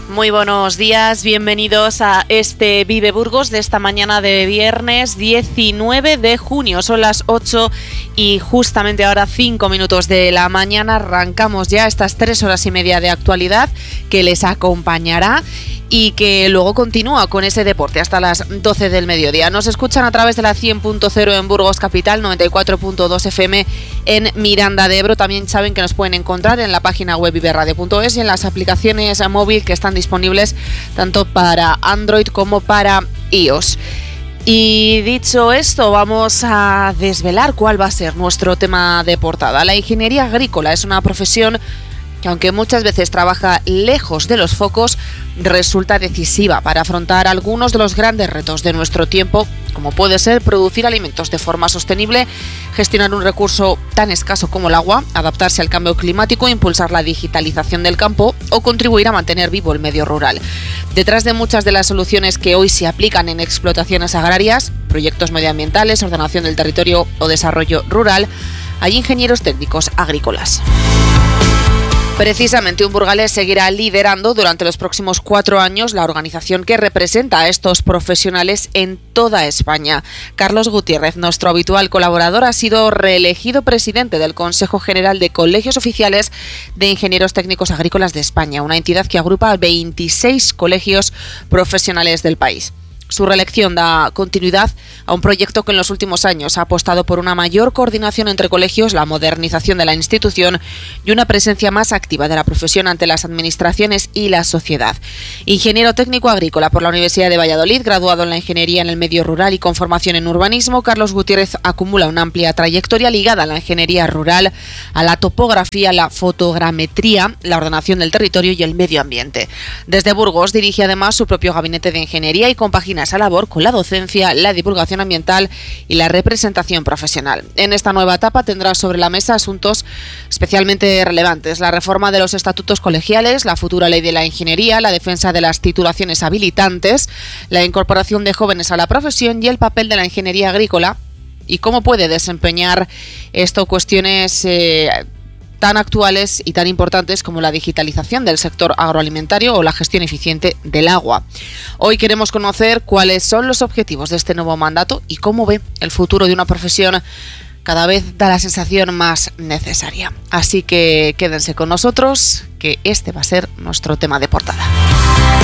Muy buenos días, bienvenidos a este Vive Burgos de esta mañana de viernes 19 de junio. Son las 8 y justamente ahora 5 minutos de la mañana arrancamos ya estas 3 horas y media de actualidad que les acompañará y que luego continúa con ese deporte hasta las 12 del mediodía. Nos escuchan a través de la 100.0 en Burgos Capital, 94.2 FM en Miranda de Ebro. También saben que nos pueden encontrar en la página web viveradio.es y en las aplicaciones móvil que están disponibles tanto para Android como para iOS. Y dicho esto, vamos a desvelar cuál va a ser nuestro tema de portada. La ingeniería agrícola es una profesión que, aunque muchas veces trabaja lejos de los focos, resulta decisiva para afrontar algunos de los grandes retos de nuestro tiempo, como puede ser producir alimentos de forma sostenible, gestionar un recurso tan escaso como el agua, adaptarse al cambio climático, impulsar la digitalización del campo o contribuir a mantener vivo el medio rural. Detrás de muchas de las soluciones que hoy se aplican en explotaciones agrarias, proyectos medioambientales, ordenación del territorio o desarrollo rural, hay ingenieros técnicos agrícolas. Precisamente un burgalés seguirá liderando durante los próximos 4 años la organización que representa a estos profesionales en toda España. Carlos Gutiérrez, nuestro habitual colaborador, ha sido reelegido presidente del Consejo General de Colegios Oficiales de Ingenieros Técnicos Agrícolas de España, una entidad que agrupa a 26 colegios profesionales del país. Su reelección da continuidad a un proyecto que en los últimos años ha apostado por una mayor coordinación entre colegios, la modernización de la institución y una presencia más activa de la profesión ante las administraciones y la sociedad. Ingeniero técnico agrícola por la Universidad de Valladolid, graduado en la ingeniería en el medio rural y con formación en urbanismo, Carlos Gutiérrez acumula una amplia trayectoria ligada a la ingeniería rural, a la topografía, la fotogrametría, la ordenación del territorio y el medio ambiente. Desde Burgos dirige además su propio gabinete de ingeniería y compagina esa labor con la docencia, la divulgación ambiental y la representación profesional. En esta nueva etapa tendrá sobre la mesa asuntos especialmente relevantes: la reforma de los estatutos colegiales, la futura ley de la ingeniería, la defensa de las titulaciones habilitantes, la incorporación de jóvenes a la profesión y el papel de la ingeniería agrícola y cómo puede desempeñar esto cuestiones tan actuales y tan importantes como la digitalización del sector agroalimentario o la gestión eficiente del agua. Hoy queremos conocer cuáles son los objetivos de este nuevo mandato y cómo ve el futuro de una profesión cada vez da la sensación más necesaria. Así que quédense con nosotros, que este va a ser nuestro tema de portada.